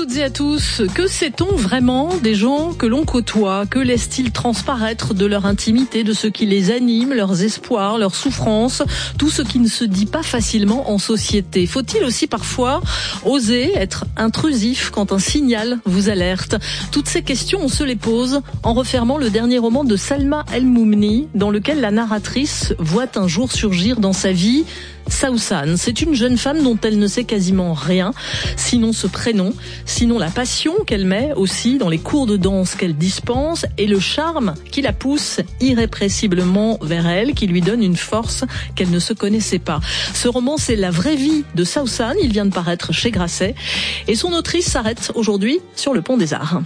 toutes et à tous, que sait-on vraiment des gens que l'on côtoie? Que laissent-ils transparaître de leur intimité, de ce qui les anime, leurs espoirs, leurs souffrances, tout ce qui ne se dit pas facilement en société? Faut-il aussi parfois oser être intrusif quand un signal vous alerte? Toutes ces questions, on se les pose en refermant le dernier roman de Salma El-Moumni, dans lequel la narratrice voit un jour surgir dans sa vie Saoussane. C'est une jeune femme dont elle ne sait quasiment rien, sinon ce prénom, sinon la passion qu'elle met aussi dans les cours de danse qu'elle dispense et le charme qui la pousse irrépressiblement vers elle, qui lui donne une force qu'elle ne se connaissait pas. Ce roman, c'est la vraie vie de Saoussane. Il vient de paraître chez Grasset et son autrice s'arrête aujourd'hui sur le Pont des Arts.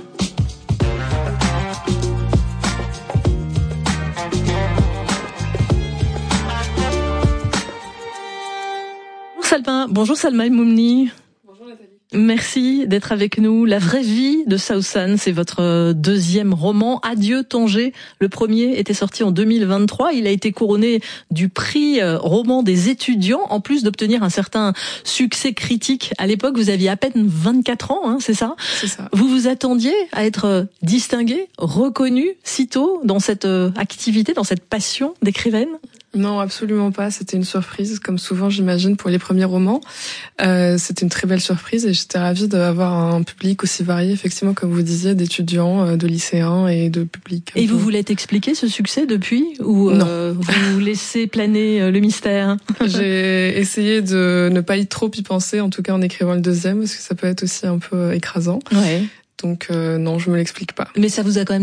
Bonjour Salma El-Moumni. Bonjour Nathalie. Merci d'être avec nous. La vraie vie de Saoussane, c'est votre deuxième roman. Adieu Tanger. Le premier était sorti en 2023. Il a été couronné du prix roman des étudiants, en plus d'obtenir un certain succès critique. À l'époque, vous aviez à peine 24 ans, c'est ça? C'est ça. Vous vous attendiez à être distinguée, reconnue si tôt dans cette activité, dans cette passion d'écrivaine? Non, absolument pas. C'était une surprise, comme souvent j'imagine pour les premiers romans. C'était une très belle surprise et j'étais ravie d'avoir un public aussi varié, effectivement, comme vous disiez, d'étudiants, de lycéens et de publics. Et vous voulez expliquer ce succès depuis ou vous laissez planer le mystère? J'ai essayé de ne pas trop y penser, en tout cas en écrivant le deuxième, parce que ça peut être aussi un peu écrasant. Ouais. Donc non, je me l'explique pas. Mais ça vous a quand même